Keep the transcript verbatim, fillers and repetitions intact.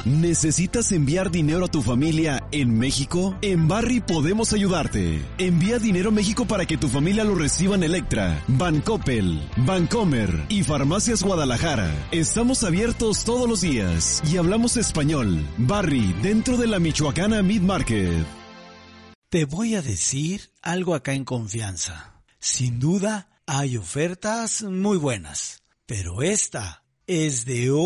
¿Necesitas enviar dinero a tu familia en México? En Barri podemos ayudarte. Envía dinero a México para que tu familia lo reciba en Electra, Bancoppel, Bancomer y Farmacias Guadalajara. Estamos abiertos todos los días y hablamos español. Barri, dentro de la Michoacana Meat Market. Te voy a decir algo acá en confianza. Sin duda, hay ofertas muy buenas, pero esta es de